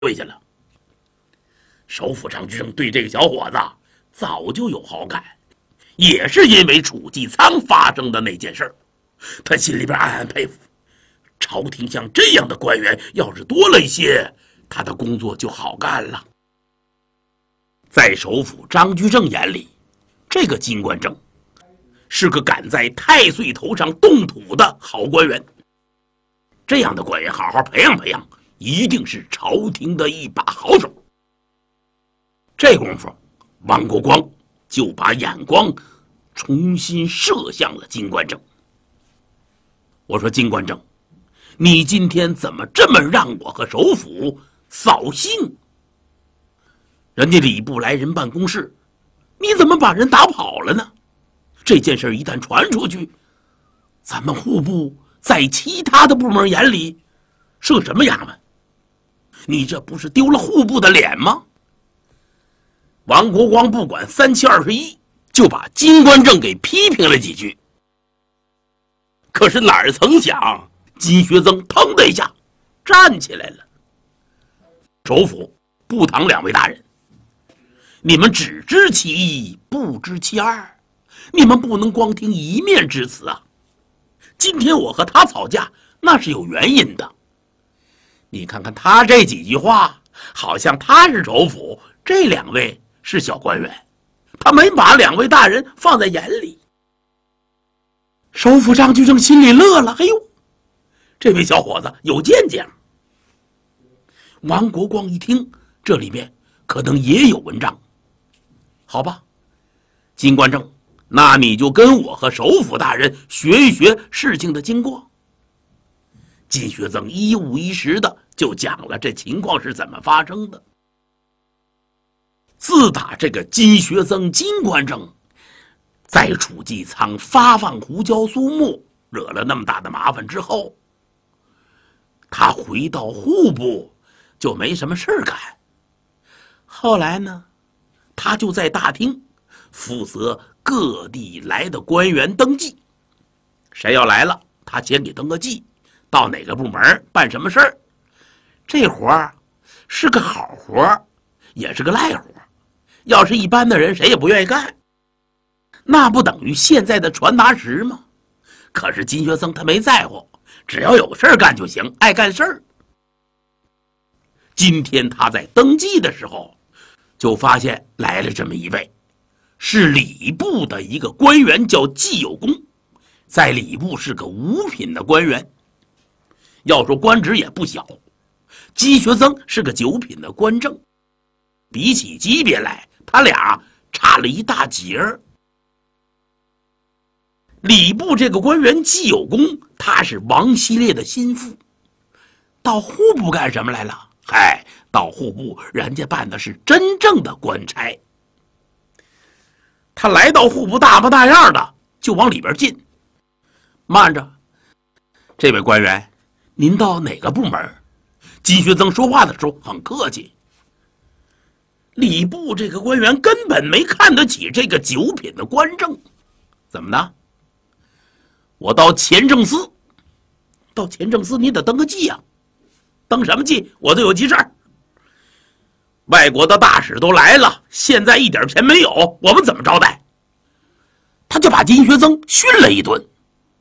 跪下了。首辅张居正对这个小伙子早就有好感，也是因为楚济仓发生的那件事，他心里边暗暗佩服。朝廷像这样的官员要是多了一些，他的工作就好干了。在首辅张居正眼里，这个金官正是个敢在太岁头上动土的好官员。这样的官员好好培养培养，一定是朝廷的一把好手。这功夫，王国光就把眼光重新射向了金官正。我说金官正，你今天怎么这么让我和首辅扫兴？人家礼部来人办公室，你怎么把人打跑了呢？这件事一旦传出去，咱们户部在其他的部门眼里是个什么衙门？你这不是丢了户部的脸吗？王国光不管3721，就把金官正给批评了几句。可是哪儿曾想，金学增腾的一下站起来了。首辅、部堂两位大人，你们只知其一，不知其二，你们不能光听一面之词啊！今天我和他吵架，那是有原因的。你看看他这几句话，好像他是首辅，这两位是小官员，他没把两位大人放在眼里。首辅张居正心里乐了，哎呦，这位小伙子有见解。王国光一听，这里面可能也有文章。好吧，金官正，那你就跟我和首辅大人学一学事情的经过。金学增一五一十的就讲了这情况是怎么发生的。自打这个金学增金官正在储济仓发放胡椒苏木，惹了那么大的麻烦之后，他回到户部就没什么事干。后来呢，他就在大厅负责各地来的官员登记，谁要来了，他先给登个记，到哪个部门办什么事儿。这活儿是个好活儿，也是个赖活儿，要是一般的人谁也不愿意干。那不等于现在的传达室吗？可是金学增他没在乎，只要有事儿干就行，爱干事儿。今天他在登记的时候，就发现来了这么一位，是礼部的一个官员，叫季有功，在礼部是个五品的官员，要说官职也不小。金学增是个9品的官正，比起级别来，他俩差了一大截儿。礼部这个官员季有功，他是王希烈的心腹，到户部干什么来了？嗨，到户部人家办的是真正的官差。他来到户部大模大样的就往里边进。慢着，这位官员，您到哪个部门？金学增说话的时候很客气。礼部这个官员根本没看得起这个9品的官正。怎么的？我到前政司。到前政司你得登个记啊。登什么记？我都有急事儿。外国的大使都来了，现在一点钱没有，我们怎么招待？他就把金学增训了一顿。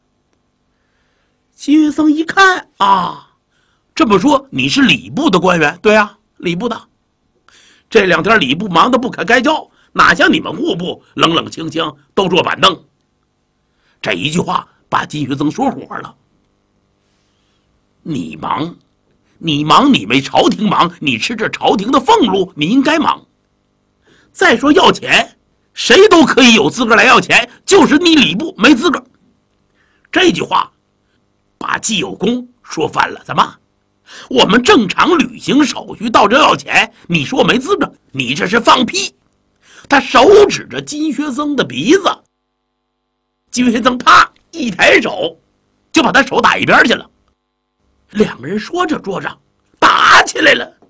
金学增一看啊，这么说你是礼部的官员？对啊，礼部的。这2天礼部忙得不可开交，哪像你们户部冷冷清清都坐板凳。这一句话把金学增说火了。你忙你为朝廷忙，你吃着朝廷的俸禄，你应该忙。再说要钱，谁都可以有资格来要钱，就是你礼部没资格。这句话把季有功说翻了。怎么？我们正常履行手续到这要钱，你说没资格，你这是放屁。他手指着金学增的鼻子，金学增啪一抬手就把他手打一边去了。两个人说着说着打起来了，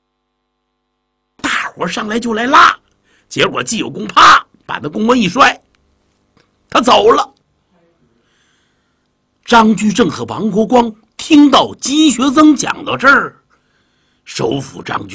大伙上来就来拉，结果季有功啪把那公文一摔，他走了。张居正和王国光听到金学增讲到这儿， 首辅张居